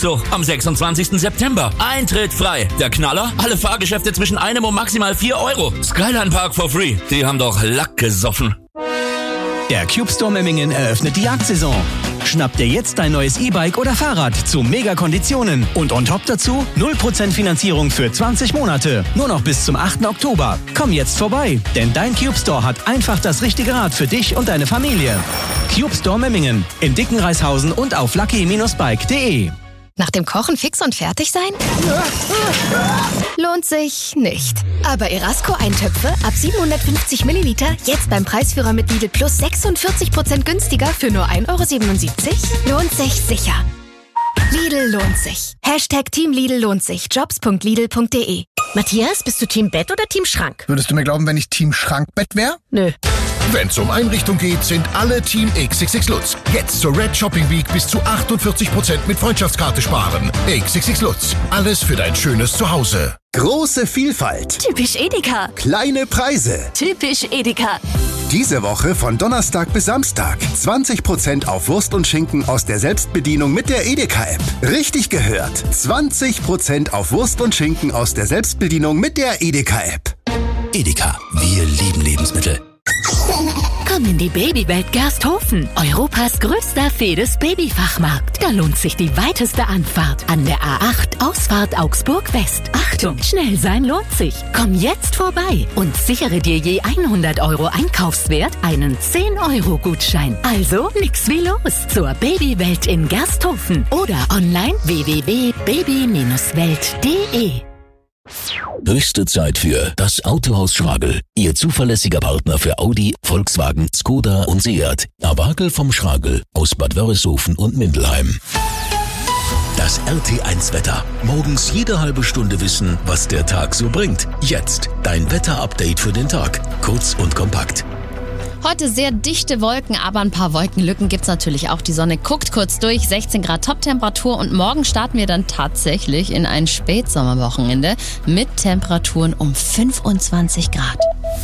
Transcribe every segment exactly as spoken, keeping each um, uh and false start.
So, am sechsundzwanzigsten September. Eintritt frei. Der Knaller? Alle Fahrgeschäfte zwischen einem und maximal vier Euro. Skyline Park for free. Die haben doch Lack gesoffen. Der Cube Store Memmingen eröffnet die Jagdsaison. Schnapp dir jetzt dein neues E-Bike oder Fahrrad zu Mega-Konditionen. Und on top dazu null Prozent Finanzierung für zwanzig Monate. Nur noch bis zum achten Oktober. Komm jetzt vorbei, denn dein Cube Store hat einfach das richtige Rad für dich und deine Familie. Cube Store Memmingen in Dickenreishausen und auf lucky Bindestrich bike punkt de. Nach dem Kochen fix und fertig sein? Lohnt sich nicht. Aber Erasco-Eintöpfe ab siebenhundertfünfzig Milliliter jetzt beim Preisführer mit Lidl Plus sechsundvierzig Prozent günstiger für nur ein Euro siebenundsiebzig? Lohnt sich sicher. Lidl lohnt sich. Hashtag Team Lidl lohnt sich. jobs punkt lidl punkt de. Matthias, bist du Team Bett oder Team Schrank? Würdest du mir glauben, wenn ich Team Schrankbett wäre? Nö. Wenn es um Einrichtung geht, sind alle Team X X X Lutz. Jetzt zur Red Shopping Week bis zu achtundvierzig Prozent mit Freundschaftskarte sparen. X X X Lutz. Alles für dein schönes Zuhause. Große Vielfalt. Typisch Edeka. Kleine Preise. Typisch Edeka. Diese Woche von Donnerstag bis Samstag. zwanzig Prozent auf Wurst und Schinken aus der Selbstbedienung mit der Edeka-App. Richtig gehört. zwanzig Prozent auf Wurst und Schinken aus der Selbstbedienung mit der Edeka-App. Edeka, wir lieben Lebensmittel. Komm in die Babywelt Gersthofen, Europas größter Fedes Babyfachmarkt. Da lohnt sich die weiteste Anfahrt an der A acht, Ausfahrt Augsburg West. Achtung, schnell sein lohnt sich. Komm jetzt vorbei und sichere dir je hundert Euro Einkaufswert einen zehn Euro Gutschein. Also nix wie los zur Babywelt in Gersthofen oder online w w w punkt baby welt punkt de. Höchste Zeit für das Autohaus Schragel. Ihr zuverlässiger Partner für Audi, Volkswagen, Skoda und Seat. Abagel vom Schragel aus Bad Wörishofen und Mindelheim. Das R T eins Wetter. Morgens jede halbe Stunde wissen, was der Tag so bringt. Jetzt dein Wetter-Update für den Tag. Kurz und kompakt. Heute sehr dichte Wolken, aber ein paar Wolkenlücken gibt's natürlich auch. Die Sonne guckt kurz durch, sechzehn Grad Top-Temperatur und morgen starten wir dann tatsächlich in ein Spätsommerwochenende mit Temperaturen um fünfundzwanzig Grad.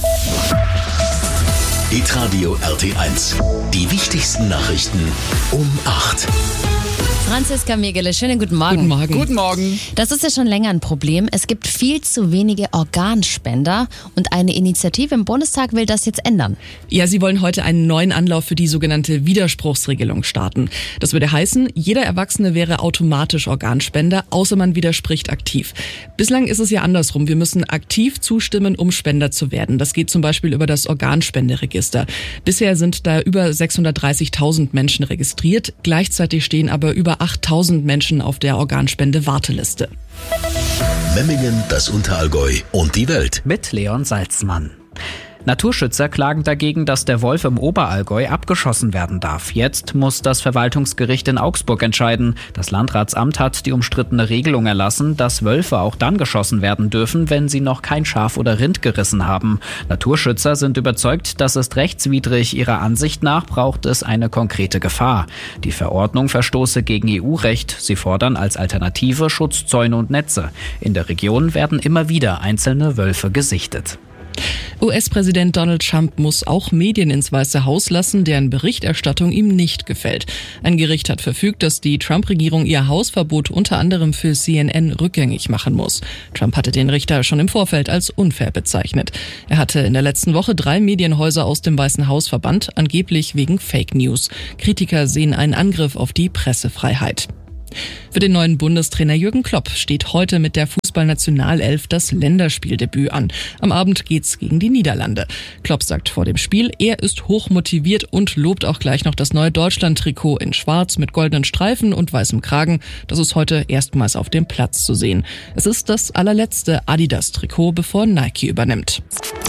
Hitradio R T eins. Die wichtigsten Nachrichten um acht. Franziska Megele, schönen guten Morgen. Guten Morgen. Guten Morgen. Das ist ja schon länger ein Problem. Es gibt viel zu wenige Organspender und eine Initiative im Bundestag will das jetzt ändern. Ja, sie wollen heute einen neuen Anlauf für die sogenannte Widerspruchsregelung starten. Das würde heißen, jeder Erwachsene wäre automatisch Organspender, außer man widerspricht aktiv. Bislang ist es ja andersrum. Wir müssen aktiv zustimmen, um Spender zu werden. Das geht zum Beispiel über das Organspenderegister. Bisher sind da über sechshundertdreißigtausend Menschen registriert. Gleichzeitig stehen aber über achttausend Menschen auf der Organspende-Warteliste. Memmingen, das Unterallgäu und die Welt. Mit Leon Salzmann. Naturschützer klagen dagegen, dass der Wolf im Oberallgäu abgeschossen werden darf. Jetzt muss das Verwaltungsgericht in Augsburg entscheiden. Das Landratsamt hat die umstrittene Regelung erlassen, dass Wölfe auch dann geschossen werden dürfen, wenn sie noch kein Schaf oder Rind gerissen haben. Naturschützer sind überzeugt, das ist rechtswidrig. Ihrer Ansicht nach braucht es eine konkrete Gefahr. Die Verordnung verstoße gegen E U-Recht. Sie fordern als Alternative Schutzzäune und Netze. In der Region werden immer wieder einzelne Wölfe gesichtet. U S-Präsident Donald Trump muss auch Medien ins Weiße Haus lassen, deren Berichterstattung ihm nicht gefällt. Ein Gericht hat verfügt, dass die Trump-Regierung ihr Hausverbot unter anderem für C N N rückgängig machen muss. Trump hatte den Richter schon im Vorfeld als unfair bezeichnet. Er hatte in der letzten Woche drei Medienhäuser aus dem Weißen Haus verbannt, angeblich wegen Fake News. Kritiker sehen einen Angriff auf die Pressefreiheit. Für den neuen Bundestrainer Jürgen Klopp steht heute mit der Fußballnationalelf das Länderspieldebüt an. Am Abend geht's gegen die Niederlande. Klopp sagt vor dem Spiel, er ist hochmotiviert und lobt auch gleich noch das neue Deutschland-Trikot in Schwarz mit goldenen Streifen und weißem Kragen. Das ist heute erstmals auf dem Platz zu sehen. Es ist das allerletzte Adidas-Trikot, bevor Nike übernimmt.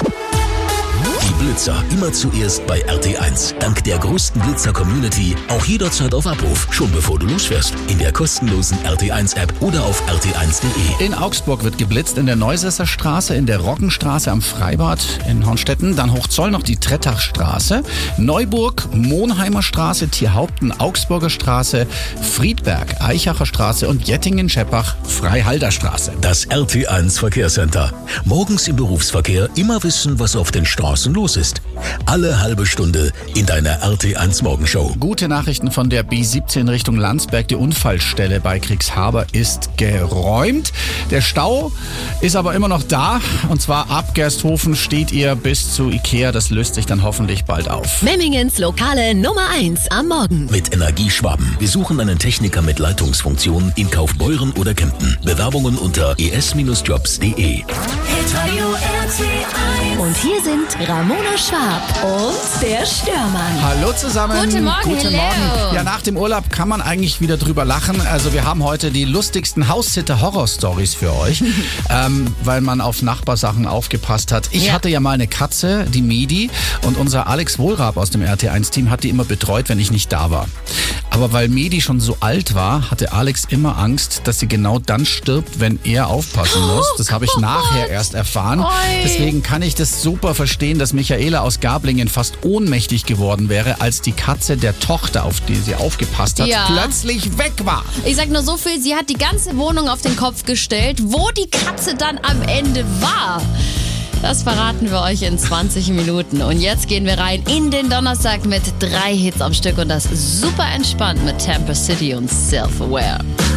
Die Blitzer immer zuerst bei R T eins. Dank der größten Blitzer-Community auch jederzeit auf Abruf, schon bevor du losfährst. In der kostenlosen R T eins App oder auf r t eins punkt de. In Augsburg wird geblitzt in der Neusesser Straße, in der Roggenstraße am Freibad in Hornstetten, dann Hochzoll noch die Trettachstraße, Neuburg, Monheimer Straße, Tierhaupten, Augsburger Straße, Friedberg, Eichacher Straße und Jettingen-Scheppach, Freihalder Straße. Das R T eins Verkehrscenter. Morgens im Berufsverkehr immer wissen, was auf den Straßen los ist. Alle halbe Stunde in deiner R T eins Morgenshow. Gute Nachrichten von der B siebzehn Richtung Landsberg. Die Unfallstelle bei Kriegshaber ist geräumt. Der Stau ist aber immer noch da. Und zwar ab Gersthofen steht ihr bis zu Ikea. Das löst sich dann hoffentlich bald auf. Memmingens lokale Nummer eins am Morgen. Mit Energieschwaben. Wir suchen einen Techniker mit Leitungsfunktion in Kaufbeuren oder Kempten. Bewerbungen unter e s Bindestrich jobs punkt de. Und hier sind Ramona Schwab und der Störmann. Hallo zusammen. Guten Morgen, Guten hello. Morgen. Ja, nach dem Urlaub kann man eigentlich wieder drüber lachen. Also wir haben heute die lustigsten Haussitter-Horror-Stories für euch, ähm, weil man auf Nachbarsachen aufgepasst hat. Ich Ja. hatte ja mal eine Katze, die Midi, und unser Alex Wohlrab aus dem R T eins Team hat die immer betreut, wenn ich nicht da war. Aber weil Medi schon so alt war, hatte Alex immer Angst, dass sie genau dann stirbt, wenn er aufpassen muss. Das habe ich nachher erst erfahren. Oi. Deswegen kann ich das super verstehen, dass Michaela aus Gablingen fast ohnmächtig geworden wäre, als die Katze der Tochter, auf die sie aufgepasst hat, Ja. plötzlich weg war. Ich sag nur so viel, sie hat die ganze Wohnung auf den Kopf gestellt. Wo die Katze dann am Ende war, das verraten wir euch in zwanzig Minuten. Und jetzt gehen wir rein in den Donnerstag mit drei Hits am Stück und das super entspannt mit Tampa City und Self-Aware.